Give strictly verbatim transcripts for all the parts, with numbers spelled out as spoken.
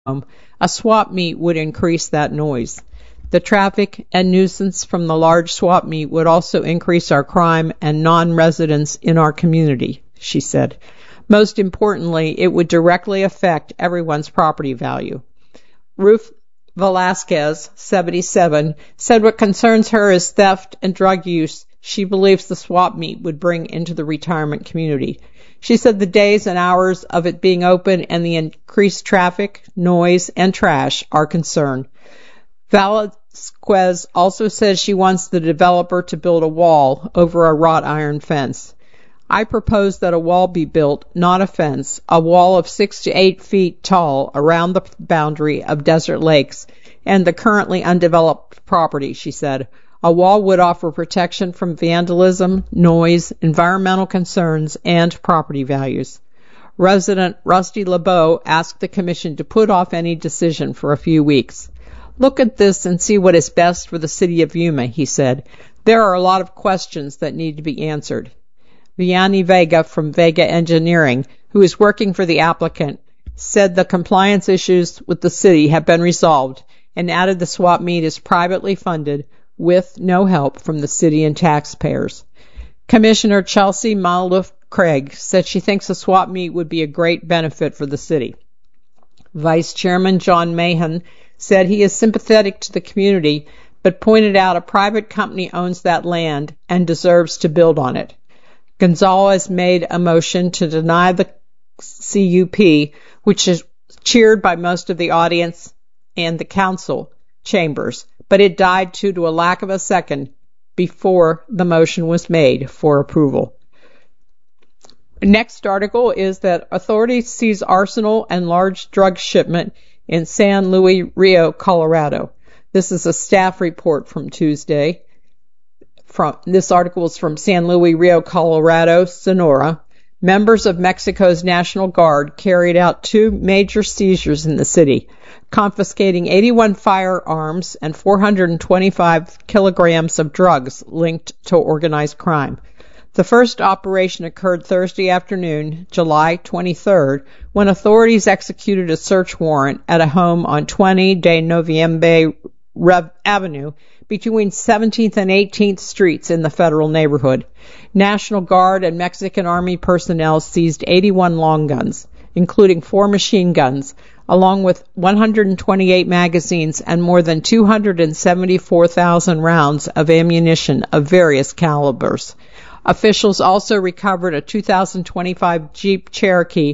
home, a swap meet would increase that noise. The traffic and nuisance from the large swap meet would also increase our crime and non-residents in our community, she said. Most importantly, it would directly affect everyone's property value. Ruth Velasquez, seventy-seven, said what concerns her is theft and drug use she believes the swap meet would bring into the retirement community. She said the days and hours of it being open and the increased traffic, noise, and trash are concern. Velasquez also says she wants the developer to build a wall over a wrought iron fence. I propose that a wall be built, not a fence, a wall of six to eight feet tall around the boundary of Desert Lakes and the currently undeveloped property, she said. A wall would offer protection from vandalism, noise, environmental concerns, and property values. Resident Rusty LeBeau asked the commission to put off any decision for a few weeks. Look at this and see what is best for the city of Yuma, he said. There are a lot of questions that need to be answered. Vianney Vega from Vega Engineering, who is working for the applicant, said the compliance issues with the city have been resolved and added the swap meet is privately funded with no help from the city and taxpayers. Commissioner Chelsea Maloof Craig said she thinks a swap meet would be a great benefit for the city. Vice Chairman John Mahan said he is sympathetic to the community, but pointed out a private company owns that land and deserves to build on it. Gonzalez made a motion to deny the C U P, which is cheered by most of the audience and the council chambers, but it died due to a lack of a second before the motion was made for approval. Next article is that authorities seize arsenal and large drug shipment in San Luis Rio, Colorado. This is a staff report from Tuesday. From, this article is from San Luis Rio, Colorado, Sonora. Members of Mexico's National Guard carried out two major seizures in the city, confiscating eighty-one firearms and four hundred twenty-five kilograms of drugs linked to organized crime. The first operation occurred Thursday afternoon, July twenty-third, when authorities executed a search warrant at a home on twenty de Noviembre Avenue between seventeenth and eighteenth Streets in the Federal neighborhood. National Guard and Mexican Army personnel seized eighty-one long guns, including four machine guns, along with one hundred twenty-eight magazines and more than two hundred seventy-four thousand rounds of ammunition of various calibers. Officials also recovered a two thousand twenty-five Jeep Cherokee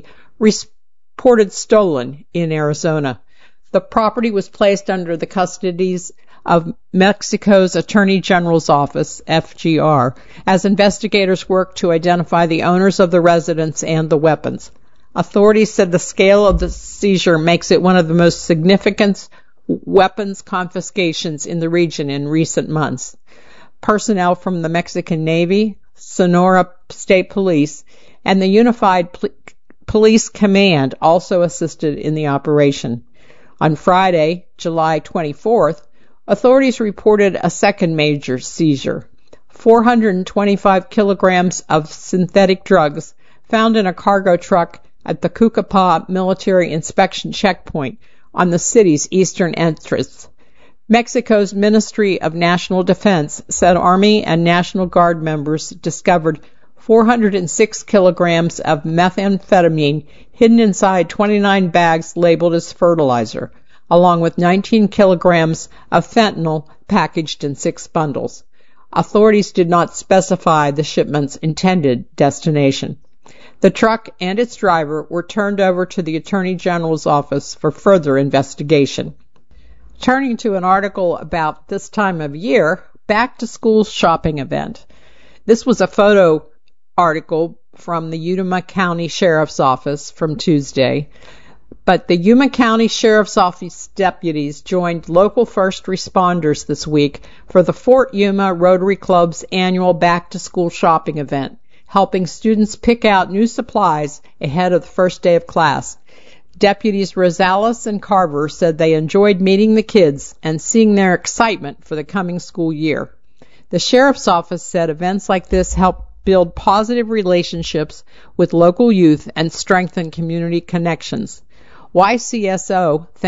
reported stolen in Arizona. The property was placed under the custodies of Mexico's Attorney General's Office, F G R, as investigators worked to identify the owners of the residence and the weapons. Authorities said the scale of the seizure makes it one of the most significant weapons confiscations in the region in recent months. Personnel from the Mexican Navy, Sonora State Police, and the Unified Pol- Police Command also assisted in the operation. On Friday, July twenty-fourth, authorities reported a second major seizure. four hundred twenty-five kilograms of synthetic drugs found in a cargo truck at the Cucapá military inspection checkpoint on the city's eastern entrance. Mexico's Ministry of National Defense said Army and National Guard members discovered four hundred six kilograms of methamphetamine hidden inside twenty-nine bags labeled as fertilizer, along with nineteen kilograms of fentanyl packaged in six bundles. Authorities did not specify the shipment's intended destination. The truck and its driver were turned over to the Attorney General's office for further investigation. Turning to an article about this time of year, back to school shopping event. This was a photo article from the Yuma County Sheriff's Office from Tuesday. But the Yuma County Sheriff's Office deputies joined local first responders this week for the Fort Yuma Rotary Club's annual back-to-school shopping event, helping students pick out new supplies ahead of the first day of class. Deputies Rosales and Carver said they enjoyed meeting the kids and seeing their excitement for the coming school year. The Sheriff's Office said events like this help build positive relationships with local youth and strengthen community connections. Y C S O